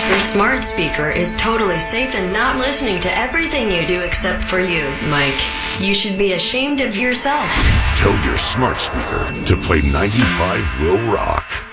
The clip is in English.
Your smart speaker is totally safe and not listening to everything you do except for you, Mike. You should be ashamed of yourself. Tell your smart speaker to play 95 Will Rock.